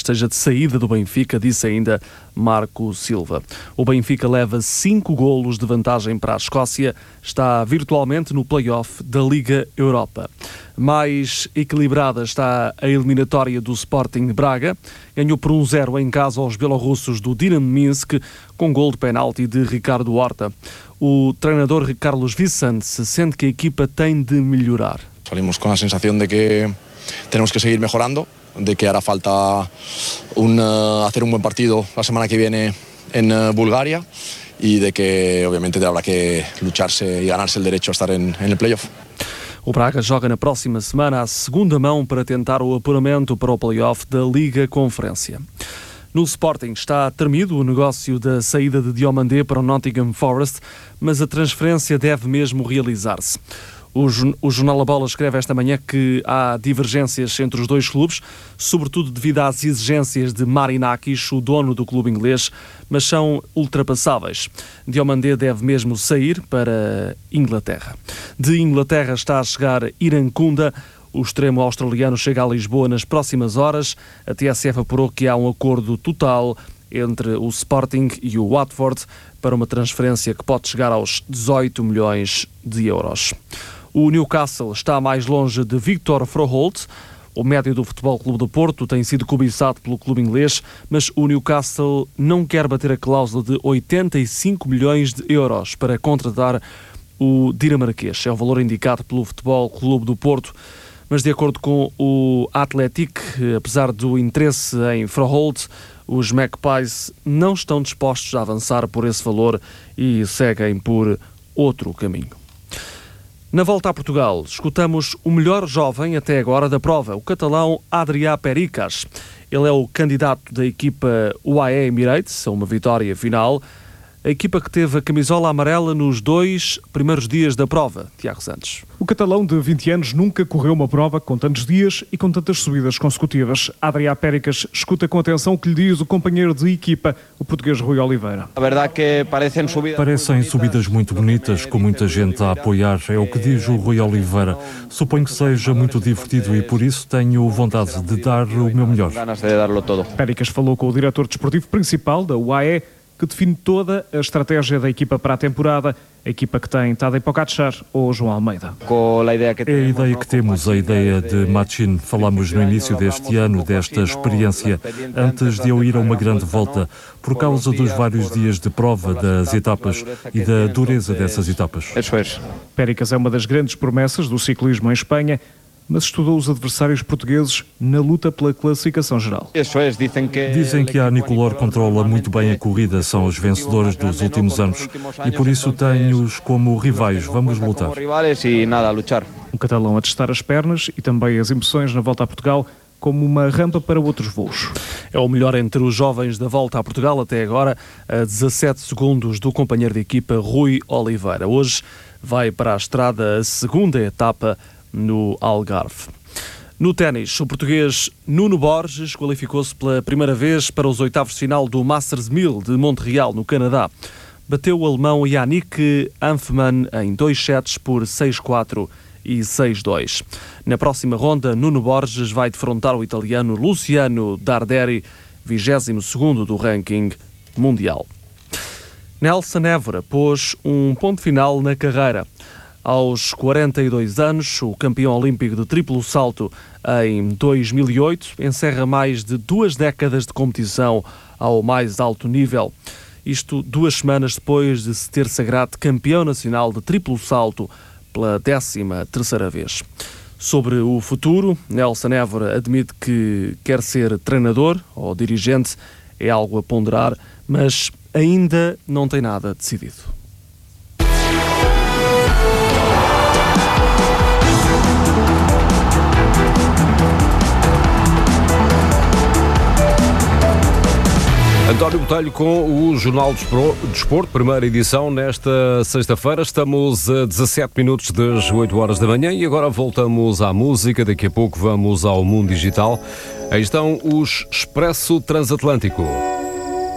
esteja de saída do Benfica, disse ainda Marco Silva. O Benfica leva 5 golos de vantagem para a Escócia, está virtualmente no play-off da Liga Europa. Mais equilibrada está a eliminatória do Sporting de Braga. Ganhou por 1-0 em casa aos belorussos do Dinamo Minsk, com gol de penalti de Ricardo Horta. O treinador Carlos Vicente sente que a equipa tem de melhorar. Salimos con la sensación de que tenemos que seguir mejorando, de que hará falta hacer un buen partido la semana que viene en Bulgaria y de que obviamente habrá que lucharse y ganarse el derecho a estar en el playoff. O Braga joga na próxima semana a segunda mão para tentar o apuramento para o play-off da Liga Conferência. No Sporting está tremido o negócio da saída de Diomandé para o Nottingham Forest, mas a transferência deve mesmo realizar-se. O Jornal A Bola escreve esta manhã que há divergências entre os dois clubes, sobretudo devido às exigências de Marinakis, o dono do clube inglês, mas são ultrapassáveis. Diomandé deve mesmo sair para Inglaterra. De Inglaterra está a chegar Irankunda. O extremo australiano chega a Lisboa nas próximas horas. A TSF apurou que há um acordo total entre o Sporting e o Watford para uma transferência que pode chegar aos 18 milhões de euros. O Newcastle está mais longe de Victor Froholt. O médio do Futebol Clube do Porto tem sido cobiçado pelo clube inglês, mas o Newcastle não quer bater a cláusula de 85 milhões de euros para contratar o dinamarquês. É o valor indicado pelo Futebol Clube do Porto. Mas de acordo com o Athletic, apesar do interesse em Froholt, os Magpies não estão dispostos a avançar por esse valor e seguem por outro caminho. Na volta a Portugal, escutamos o melhor jovem até agora da prova, o catalão Adrià Pericas. Ele é o candidato da equipa UAE Emirates a uma vitória final. A equipa que teve a camisola amarela nos 2 primeiros dias da prova, Tiago Santos. O catalão de 20 anos nunca correu uma prova com tantos dias e com tantas subidas consecutivas. Adrià Pericas escuta com atenção o que lhe diz o companheiro de equipa, o português Rui Oliveira. A verdade que parecem subidas muito bonitas, com muita gente a apoiar, é o que diz o Rui Oliveira. Suponho que seja muito divertido e por isso tenho vontade de dar o meu melhor. Pericas falou com o diretor desportivo principal da UAE, que define toda a estratégia da equipa para a temporada, a equipa que tem Tadej Pogačar ou João Almeida. É a ideia que temos, a ideia de Machin. Falámos no início deste ano desta experiência, antes de eu ir a uma grande volta, por causa dos vários dias de prova das etapas e da dureza dessas etapas. Pericas é uma das grandes promessas do ciclismo em Espanha, mas estudou os adversários portugueses na luta pela classificação geral. Dizem que a Nicolor controla muito bem a corrida, são os vencedores dos últimos anos e por isso tenho-os como rivais. Vamos lutar. Um catalão a testar as pernas e também as emoções na volta a Portugal como uma rampa para outros voos. É o melhor entre os jovens da volta a Portugal até agora, a 17 segundos do companheiro de equipa Rui Oliveira. Hoje vai para a estrada a segunda etapa no Algarve. No ténis, o português Nuno Borges qualificou-se pela primeira vez para os oitavos de final do Masters 1000 de Montreal, no Canadá. Bateu o alemão Yannick Hanfmann em 2 sets por 6-4 e 6-2. Na próxima ronda, Nuno Borges vai defrontar o italiano Luciano Darderi, 22º do ranking mundial. Nelson Évora pôs um ponto final na carreira. Aos 42 anos, o campeão olímpico de triplo salto em 2008 encerra mais de 2 décadas de competição ao mais alto nível. Isto 2 semanas depois de se ter sagrado campeão nacional de triplo salto pela 13ª vez. Sobre o futuro, Nelson Évora admite que quer ser treinador ou dirigente, é algo a ponderar, mas ainda não tem nada decidido. António Botelho com o Jornal do Desporto, primeira edição nesta sexta-feira. Estamos a 17 minutos das 8 horas da manhã e agora voltamos à música. Daqui a pouco vamos ao mundo digital. Aí estão os Expresso Transatlântico.